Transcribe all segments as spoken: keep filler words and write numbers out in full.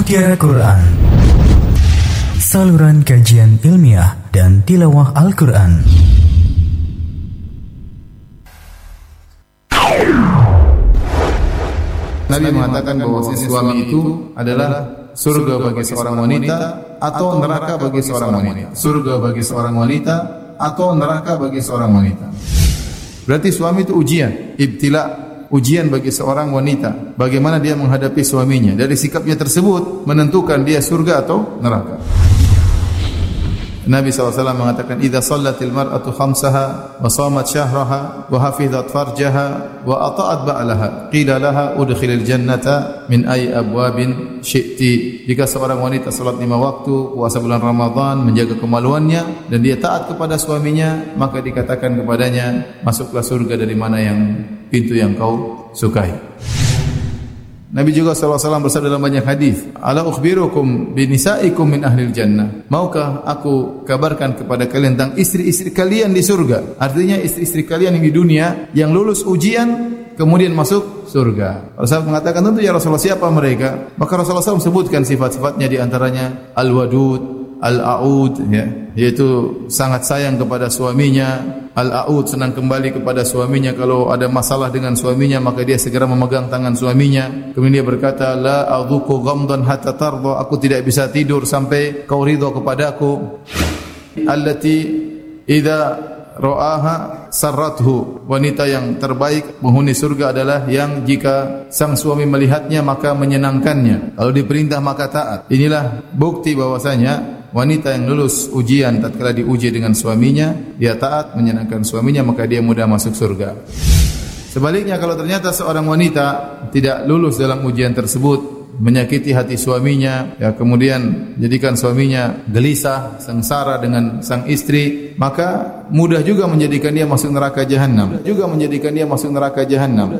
Mutiara Quran, saluran kajian ilmiah dan tilawah Al-Quran. Nabi mengatakan bahwa si suami itu adalah surga bagi seorang wanita atau neraka bagi seorang wanita. Surga bagi seorang wanita atau neraka bagi seorang wanita. Berarti suami itu ujian, ibtila. Ujian bagi seorang wanita, bagaimana dia menghadapi suaminya. Dari sikapnya tersebut menentukan dia surga atau neraka. Nabi sallallahu alaihi wasallam mengatakan, "Idza shallatil mar'atu khamsaha wa shamat syahraha wa hafizat farjaha wa ata'at ba'laha, qila laha udkhilil jannata min ayyi abwabin syi'ti." Jika seorang wanita salat lima waktu, puasa bulan Ramadan, menjaga kemaluannya dan dia taat kepada suaminya, maka dikatakan kepadanya, "Masuklah surga dari mana yang pintu yang kau sukai." Nabi juga sallallahu alaihi wasallam bersabda dalam banyak hadis, "Ala ukhbirukum bi nisaikum min ahlil jannah." Maukah aku kabarkan kepada kalian tentang istri-istri kalian di surga? Artinya istri-istri kalian yang di dunia yang lulus ujian kemudian masuk surga. Rasulullah mengatakan, tentu ya Rasulullah, siapa mereka? Maka Rasulullah shallallahu alaihi wasallam sebutkan sifat-sifatnya, di antaranya al-wadud, al-a'ud, ya, yaitu sangat sayang kepada suaminya. Al-a'ud, senang kembali kepada suaminya. Kalau ada masalah dengan suaminya, maka dia segera memegang tangan suaminya. Kemudian dia berkata, la a'dhuku ghamdan hatta tarda, aku tidak bisa tidur sampai kau ridha kepadaku. Allati idza ra'aha sarrathu, wanita yang terbaik penghuni surga adalah yang jika sang suami melihatnya maka menyenangkannya, kalau diperintah maka taat. Inilah bukti bahwasanya wanita yang lulus ujian tatkala diuji dengan suaminya, dia taat menyenangkan suaminya, maka dia mudah masuk surga. Sebaliknya, kalau ternyata seorang wanita tidak lulus dalam ujian tersebut, menyakiti hati suaminya, ya, kemudian jadikan suaminya gelisah, sengsara dengan sang istri, maka mudah juga menjadikan dia masuk neraka jahanam. Juga menjadikan dia masuk neraka jahanam.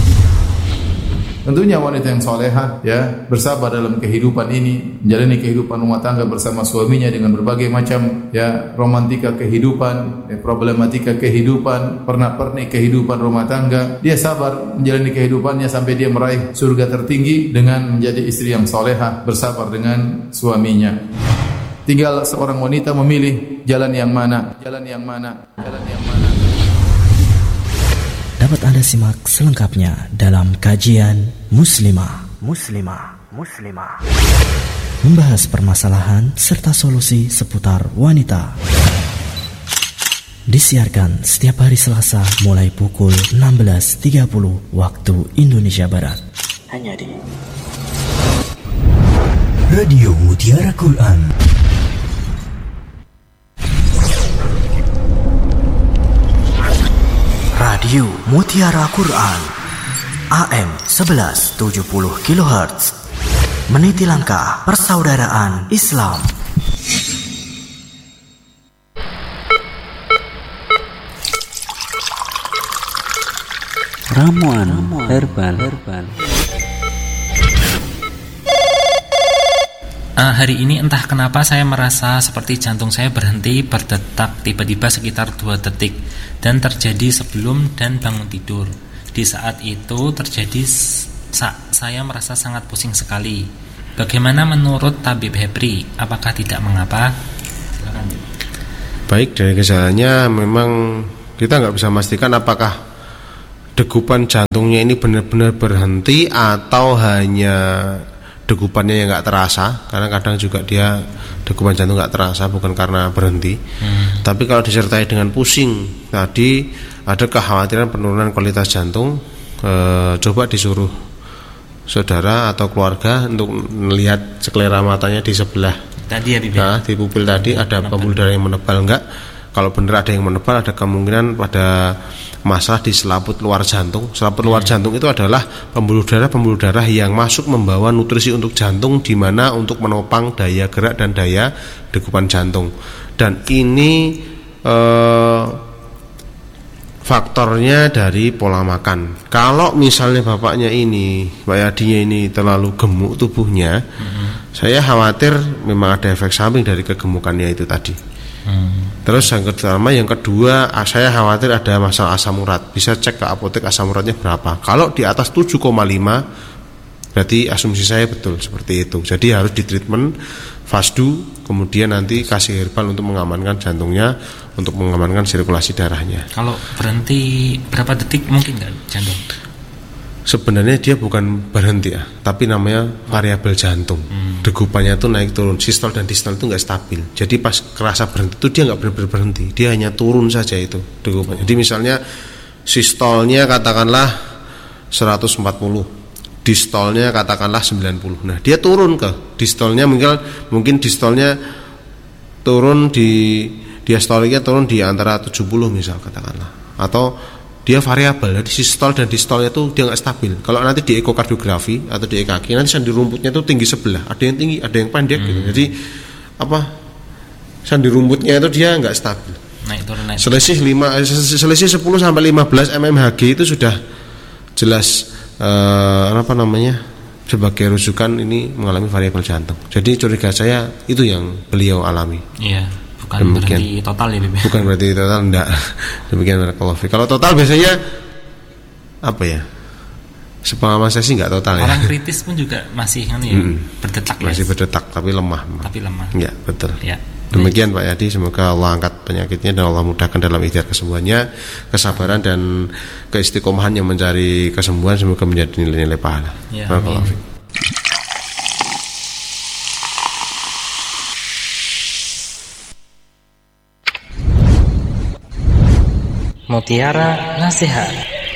Tentunya wanita yang solehah, ya, bersabar dalam kehidupan ini, menjalani kehidupan rumah tangga bersama suaminya dengan berbagai macam, ya, romantika kehidupan, ya, problematika kehidupan, pernak-pernik kehidupan rumah tangga. Dia sabar menjalani kehidupannya sampai dia meraih surga tertinggi dengan menjadi istri yang solehah, bersabar dengan suaminya. Tinggal seorang wanita memilih jalan yang mana, jalan yang mana, jalan yang mana. Dapat Anda simak selengkapnya dalam kajian Muslimah, Muslimah, Muslimah, membahas permasalahan serta solusi seputar wanita. Disiarkan setiap hari Selasa mulai pukul enam belas tiga puluh waktu Indonesia Barat. Hanya di Radio Mutiara Quran. Radio Mutiara Quran A M sebelas tujuh puluh kilohertz, meniti langkah persaudaraan Islam. Ramuan herbal. herbal. Uh, hari ini entah kenapa saya merasa seperti jantung saya berhenti berdetak tiba-tiba sekitar dua detik, dan terjadi sebelum dan bangun tidur. Di saat itu terjadi sa- saya merasa sangat pusing sekali. Bagaimana menurut Tabib Hepri? Apakah tidak mengapa? Silakan. Baik, dari gejalanya memang kita nggak bisa memastikan apakah degupan jantungnya ini benar-benar berhenti atau hanya degupannya yang nggak terasa, karena kadang juga dia degupan jantung nggak terasa bukan karena berhenti. Hmm. Tapi kalau disertai dengan pusing tadi, ada kekhawatiran penurunan kualitas jantung. E, coba disuruh saudara atau keluarga untuk melihat sekelera matanya di sebelah tadi ya, Bibi. Nah, di pupil tadi ada pembuluh darah yang menebal enggak? Kalau benar ada yang menebal, ada kemungkinan pada masalah di selaput luar jantung. Selaput luar jantung itu adalah pembuluh darah-pembuluh darah yang masuk membawa nutrisi untuk jantung, di mana untuk menopang daya gerak dan daya degupan jantung. Dan ini eh, faktornya dari pola makan. Kalau misalnya bapaknya ini, Pak Yadinya ini terlalu gemuk tubuhnya, mm-hmm. saya khawatir memang ada efek samping dari kegemukannya itu tadi. Hmm. Terus yang pertama, yang kedua, saya khawatir ada masalah asam urat. Bisa cek ke apotek asam uratnya berapa. Kalau di atas tujuh koma lima Berarti asumsi saya betul seperti itu. Jadi harus ditreatment fasdu, kemudian nanti kasih herbal untuk mengamankan jantungnya, untuk mengamankan sirkulasi darahnya. Kalau berhenti berapa detik mungkin nggak jantung? Sebenarnya dia bukan berhenti ya, tapi namanya variabel jantung. Hmm. Degupannya itu naik turun, sistol dan distol itu nggak stabil. Jadi pas kerasa berhenti itu dia nggak benar-benar berhenti, dia hanya turun saja itu degupannya. Oh. Jadi misalnya sistolnya katakanlah seratus empat puluh, distolnya katakanlah sembilan puluh. Nah, dia turun ke distolnya, mungkin mungkin distolnya turun di diastoliknya turun di antara tujuh puluh misal katakanlah. Atau dia variabel, jadi sistol dan distolnya itu dia nggak stabil. Kalau nanti di ekokardiografi atau di E K G nanti sandi rumputnya itu tinggi sebelah, ada yang tinggi, ada yang pendek hmm. gitu. Jadi apa? Sandi rumputnya itu dia nggak stabil. Naik turun naik. Selisih lima selisih sepuluh sampai lima belas mmHg itu sudah jelas Uh, apa namanya sebagai rujukan ini mengalami variabel jantung. Jadi curiga saya itu yang beliau alami. Iya, bukan demikian. Berarti total ya, Bib. Bukan berarti total, enggak. Demikian barakallahu fiik. Kalau total biasanya apa ya? Sepengalaman saya sih enggak total ya. Orang kritis pun juga masih kan ya, mm-hmm. berdetak ya. Masih berdetak tapi lemah. Tapi lemah. Iya, betul. Ya. Demikian Pak Yadi, semoga Allah angkat penyakitnya dan Allah mudahkan dalam ikhtiar kesembuhannya, kesabaran dan keistiqomahan yang mencari kesembuhan semoga menjadi nilai-nilai pahala. Ya, Mutiara Nasihat.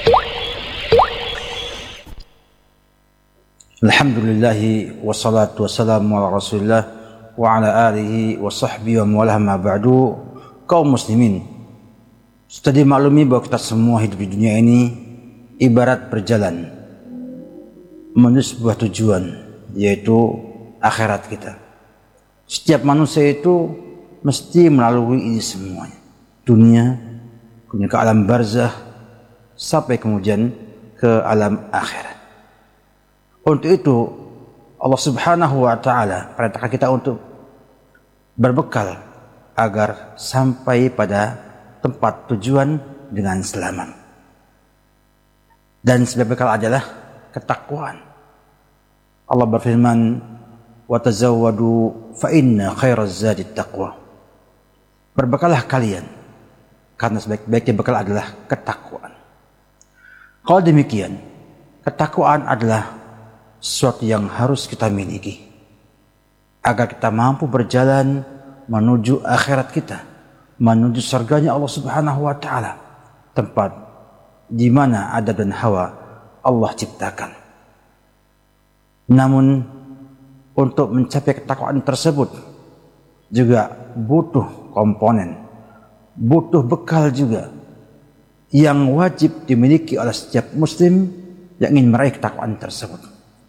Alhamdulillahi wassalatu wassalamu ala Rasulillah wa ala alihi wa sahbihi wa mawalah ma ba'du. Kaum muslimin, sudah dimaklumi bahwa kita semua hidup di dunia ini ibarat berjalan menuju sebuah tujuan, yaitu akhirat kita. Setiap manusia itu mesti melalui ini semuanya, dunia, kemudian ke alam barzah, sampai kemudian ke alam akhirat. Untuk itu Allah Subhanahu wa ta'ala perintahkan kita untuk berbekal agar sampai pada tempat tujuan dengan selamat. Dan sebagai bekal adalah ketakwaan. Allah berfirman, "Wa tazawwadu fa inna khairaz zadi taqwa." Berbekalah kalian karena sebaik-baiknya bekal adalah ketakwaan. Kalau demikian, ketakwaan adalah sesuatu yang harus kita miliki agar kita mampu berjalan menuju akhirat kita, menuju surganya Allah Subhanahu wa ta'ala, tempat di mana adab dan hawa Allah ciptakan. Namun untuk mencapai ketakwaan tersebut juga butuh komponen, butuh bekal juga yang wajib dimiliki oleh setiap muslim yang ingin meraih ketakwaan tersebut.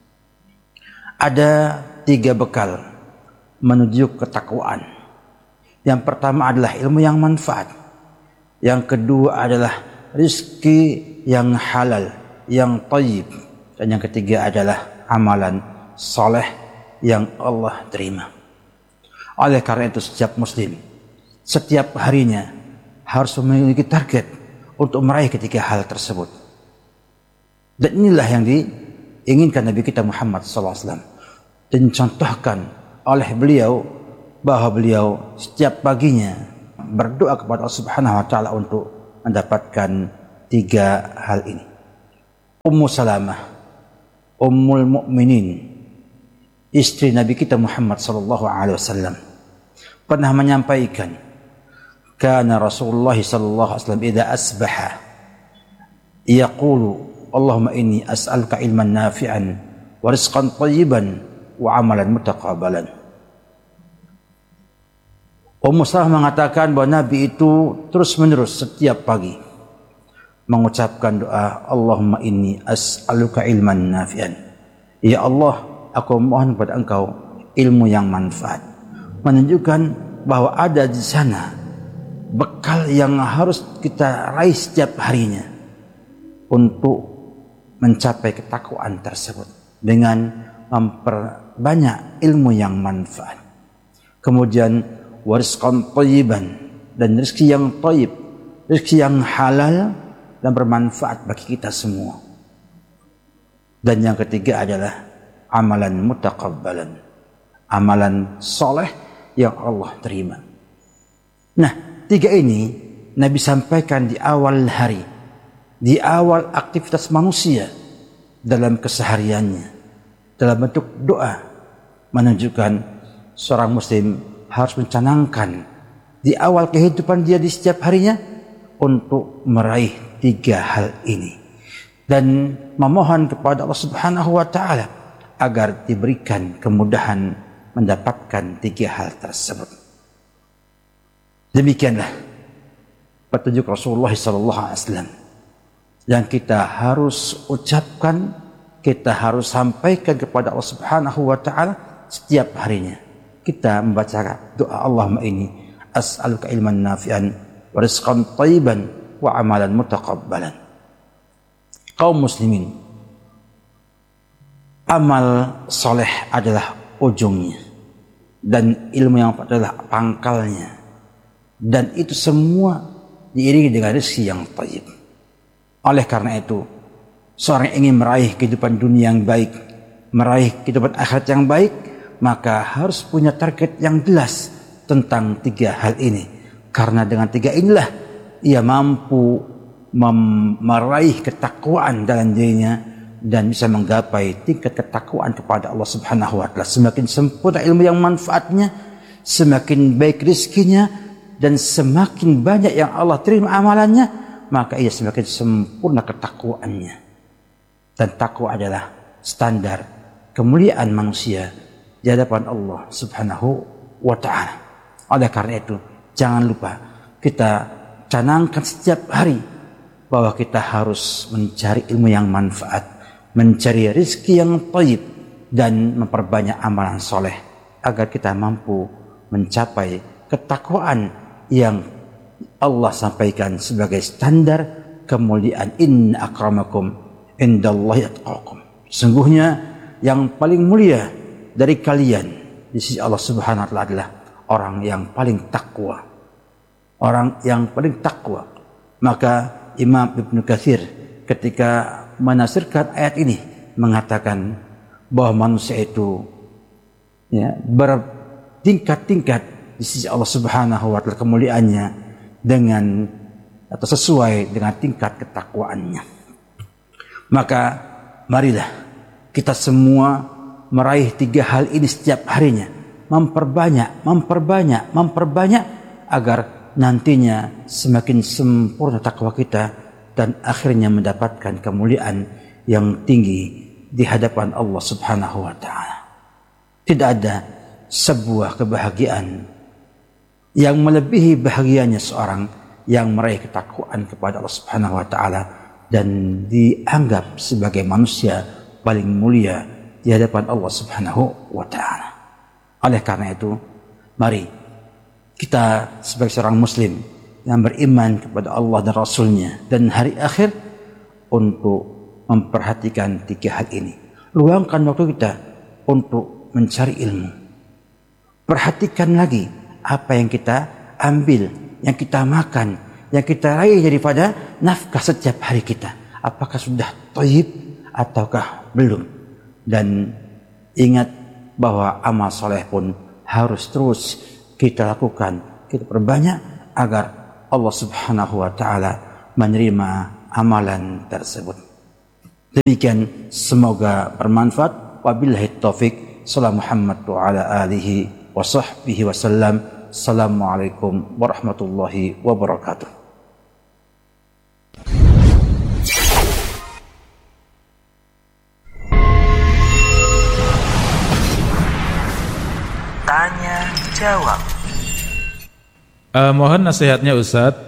Ada tiga bekal menuju ketakwaan. Yang pertama adalah ilmu yang manfaat. Yang kedua adalah rezeki yang halal, yang thayyib. Dan yang ketiga adalah amalan soleh yang Allah terima. Oleh karena itu setiap muslim setiap harinya harus memiliki target untuk meraih ketiga hal tersebut. Dan inilah yang diinginkan Nabi kita Muhammad sallallahu alaihi wasallam, dan dicontohkan oleh beliau bahwa beliau setiap paginya berdoa kepada Allah Subhanahu wa taala untuk mendapatkan tiga hal ini. Ummu Salamah, Ummul Mukminin, istri Nabi kita Muhammad sallallahu alaihi wasallam, pernah menyampaikan, kana Rasulullah sallallahu alaihi wasallam idza asbaha yaqulu Allahumma inni as'aluka ilman nafi'an wa rizqan thayyiban wa amalan mutaqabbalan. Ummu Salamah mengatakan bahwa Nabi itu terus-menerus setiap pagi mengucapkan doa, Allahumma inni as'aluka ilman nafi'an. Ya Allah, aku mohon kepada Engkau ilmu yang manfaat. Menunjukkan bahwa ada di sana bekal yang harus kita raih setiap harinya untuk mencapai ketakwaan tersebut dengan memperbanyak ilmu yang manfaat. Kemudian warizqan thayyiban, dan rezeki yang thayyib, rezeki yang halal dan bermanfaat bagi kita semua. Dan yang ketiga adalah amalan mutaqabbalan, amalan soleh yang Allah terima. Nah, tiga ini Nabi sampaikan di awal hari, di awal aktivitas manusia dalam kesehariannya, dalam bentuk doa, menunjukkan seorang muslim harus mencanangkan di awal kehidupan dia di setiap harinya untuk meraih tiga hal ini dan memohon kepada Allah Subhanahu wa taala agar diberikan kemudahan mendapatkan tiga hal tersebut. Demikianlah petunjuk Rasulullah sallallahu alaihi wasallam yang kita harus ucapkan, kita harus sampaikan kepada Allah Subhanahu wa taala setiap harinya. Kita membaca doa Allahumma inni as'aluka ilman nafi'an wa rizqan thayyiban wa amalan mutaqabbalan. Kaum muslimin, amal soleh adalah ujungnya dan ilmu yang adalah pangkalnya, dan itu semua diiringi dengan rezeki yang thayyib. Oleh karena itu, seorang yang ingin meraih kehidupan dunia yang baik, meraih kehidupan akhirat yang baik, maka harus punya target yang jelas tentang tiga hal ini. Karena dengan tiga inilah ia mampu meraih ketakwaan dalam dirinya dan bisa menggapai tingkat ketakwaan kepada Allah Subhanahu wa taala. Semakin sempurna ilmu yang manfaatnya, semakin baik rezekinya, dan semakin banyak yang Allah terima amalannya, maka ia semakin sempurna ketakwaannya. Dan takwa adalah standar kemuliaan manusia di hadapan Allah Subhanahu wa taala. Oleh karena itu, jangan lupa kita canangkan setiap hari bahwa kita harus mencari ilmu yang manfaat, mencari rezeki yang thayyib, dan memperbanyak amalan soleh agar kita mampu mencapai ketakwaan yang Allah sampaikan sebagai standar kemuliaan. Inna akramakum indallahi atqakum. Sungguhnya yang paling mulia dari kalian di sisi Allah Subhanahu wa taala adalah orang yang paling takwa. Orang yang paling takwa. Maka Imam Ibnu Katsir ketika menafsirkan ayat ini mengatakan bahwa manusia itu ya, bertingkat-tingkat di sisi Allah Subhanahu wa taala kemuliaannya dengan atau sesuai dengan tingkat ketakwaannya. Maka marilah kita semua meraih tiga hal ini setiap harinya, memperbanyak, memperbanyak, memperbanyak agar nantinya semakin sempurna takwa kita dan akhirnya mendapatkan kemuliaan yang tinggi di hadapan Allah Subhanahu wa taala. Tidak ada sebuah kebahagiaan yang melebihi bahagianya seorang yang meraih ketakwaan kepada Allah Subhanahu wa taala dan dianggap sebagai manusia paling mulia di hadapan Allah Subhanahu wa taala. Oleh karena itu, mari kita sebagai seorang muslim yang beriman kepada Allah dan Rasulnya dan hari akhir untuk memperhatikan tiga hal ini. Luangkan waktu kita untuk mencari ilmu. Perhatikan lagi apa yang kita ambil, yang kita makan, yang kita raih daripada nafkah setiap hari kita. Apakah sudah thayyib ataukah belum? Dan ingat bahwa amal soleh pun harus terus kita lakukan, kita perbanyak agar Allah Subhanahu wa taala menerima amalan tersebut. Demikian, semoga bermanfaat. Wabillahi taufik. Salam Muhammad wa ala alihi wa sahbihi wasallam. Assalamualaikum warahmatullahi wabarakatuh. Tanya jawab. Uh, mohon nasihatnya Ustadz.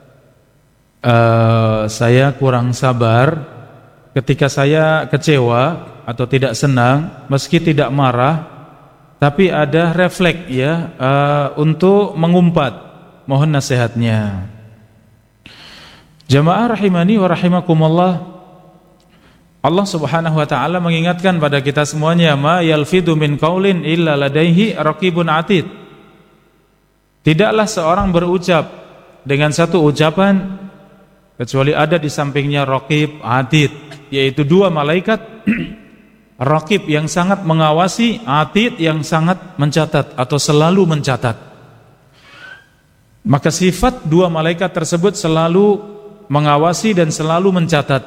Uh, saya kurang sabar ketika saya kecewa atau tidak senang, meski tidak marah, tapi ada refleks ya uh, untuk mengumpat. Mohon nasihatnya. Jamaah rahimani wa rahimakumullah. Allah Subhanahu wa taala mengingatkan pada kita semuanya, ma yalfidu min qaulin illa ladaihi raqibun atid. Tidaklah seorang berucap dengan satu ucapan kecuali ada di sampingnya raqib atid, yaitu dua malaikat Raqib yang sangat mengawasi, Atid yang sangat mencatat atau selalu mencatat. Maka sifat dua malaikat tersebut selalu mengawasi dan selalu mencatat,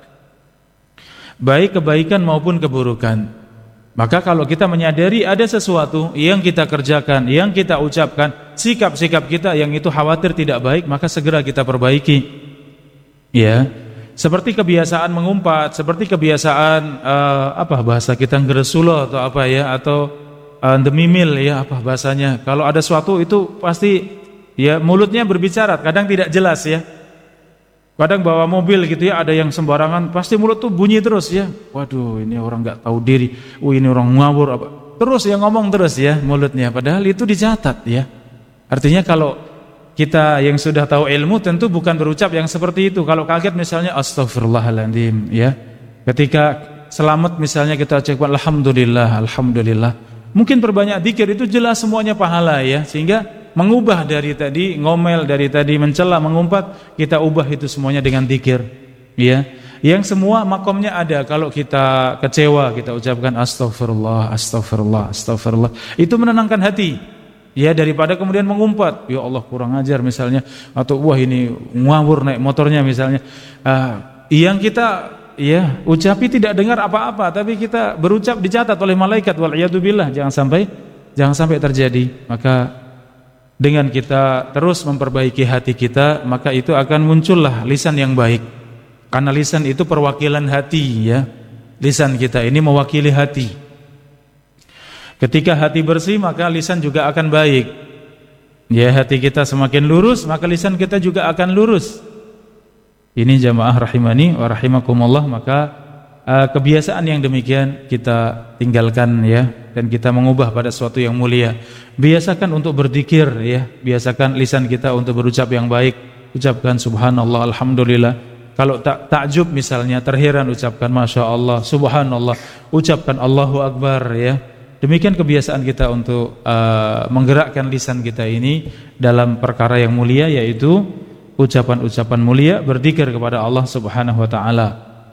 baik kebaikan maupun keburukan. Maka kalau kita menyadari ada sesuatu yang kita kerjakan, yang kita ucapkan, sikap-sikap kita yang itu khawatir tidak baik, maka segera kita perbaiki. Ya, seperti kebiasaan mengumpat, seperti kebiasaan uh, apa bahasa kita ngeresulo atau apa ya, atau uh, demimil ya, apa bahasanya. Kalau ada sesuatu itu pasti ya mulutnya berbicara, kadang tidak jelas ya. Kadang bawa mobil gitu ya, ada yang sembarangan, pasti mulut tuh bunyi terus ya. Waduh, ini orang nggak tahu diri. Oh, ini orang ngawur apa. Terus ya ngomong terus ya mulutnya, padahal itu dicatat ya. Artinya kalau kita yang sudah tahu ilmu tentu bukan berucap yang seperti itu. Kalau kaget misalnya astagfirullahaladzim ya. Ketika selamat misalnya kita ucapkan alhamdulillah, alhamdulillah. Mungkin perbanyak zikir itu jelas semuanya pahala ya, sehingga mengubah dari tadi ngomel, dari tadi mencela, mengumpat, kita ubah itu semuanya dengan zikir ya. Yang semua makomnya ada. Kalau kita kecewa kita ucapkan astagfirullah, astagfirullah, astagfirullah. Itu menenangkan hati ya, daripada kemudian mengumpat, ya Allah kurang ajar misalnya, atau wah ini ngawur naik motornya misalnya. uh, Yang kita ya ucapi tidak dengar apa-apa, tapi kita berucap dicatat oleh malaikat, wal'iyadzubillah. Jangan sampai jangan sampai terjadi. Maka dengan kita terus memperbaiki hati kita, maka itu akan muncullah lisan yang baik. Karena lisan itu perwakilan hati ya. Lisan kita ini mewakili hati. Ketika hati bersih, maka lisan juga akan baik. Ya, hati kita semakin lurus, maka lisan kita juga akan lurus. Ini jamaah rahimani wa rahimakumullah. Maka uh, kebiasaan yang demikian kita tinggalkan ya, dan kita mengubah pada sesuatu yang mulia. Biasakan untuk berzikir ya, biasakan lisan kita untuk berucap yang baik. Ucapkan subhanallah, alhamdulillah. Kalau tak takjub misalnya, terheran, ucapkan masya Allah, subhanallah. Ucapkan Allahu Akbar ya. Demikian kebiasaan kita untuk uh, menggerakkan lisan kita ini dalam perkara yang mulia, yaitu ucapan-ucapan mulia, berzikir kepada Allah Subhanahu wa taala.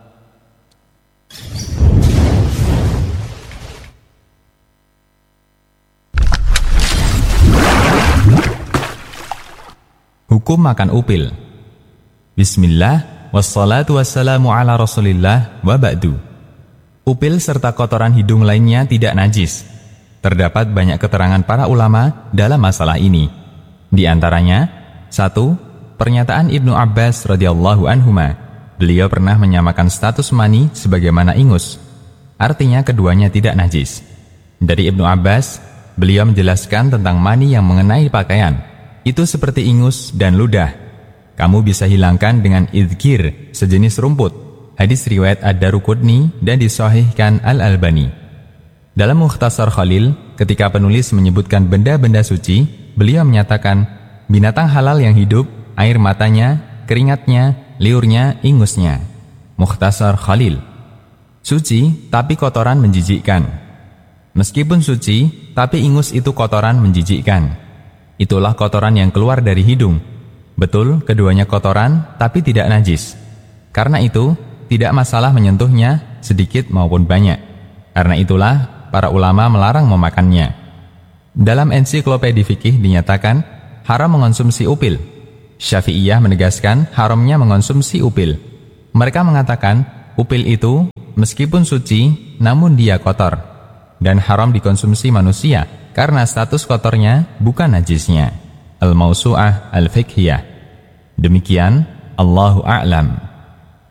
Hukum makan upil. Bismillah, wassalatu wassalamu ala rasulillah, wa ba'du. Upil serta kotoran hidung lainnya tidak najis. Terdapat banyak keterangan para ulama dalam masalah ini. Di antaranya, satu, pernyataan Ibnu Abbas radhiyallahu anhuma. Beliau pernah menyamakan status mani sebagaimana ingus. Artinya keduanya tidak najis. Dari Ibnu Abbas, beliau menjelaskan tentang mani yang mengenai pakaian. Itu seperti ingus dan ludah. Kamu bisa hilangkan dengan idhkir, sejenis rumput. Hadis riwayat Ad-Daruqutni dan disahihkan Al-Albani. Dalam Mukhtasar Khalil, ketika penulis menyebutkan benda-benda suci, beliau menyatakan binatang halal yang hidup, air matanya, keringatnya, liurnya, ingusnya. Mukhtasar Khalil. Suci tapi kotoran menjijikkan. Meskipun suci, tapi ingus itu kotoran menjijikkan. Itulah kotoran yang keluar dari hidung. Betul, keduanya kotoran, tapi tidak najis. Karena itu, tidak masalah menyentuhnya, sedikit maupun banyak. Karena itulah, para ulama melarang memakannya. Dalam ensiklopedi fikih dinyatakan, haram mengonsumsi upil. Syafi'iyah menegaskan haramnya mengonsumsi upil. Mereka mengatakan, upil itu, meskipun suci, namun dia kotor. Dan haram dikonsumsi manusia, karena status kotornya bukan najisnya. Al-Mawsu'ah Al-Fiqhiyah. Demikian, Allahu a'lam.